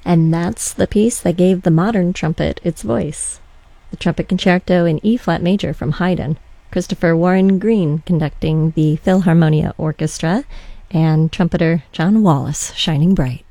And that's the piece that gave the modern trumpet its voice. The Trumpet Concerto in E-flat major from Haydn, Christopher Warren Green conducting the Philharmonia Orchestra, and trumpeter John Wallis shining bright.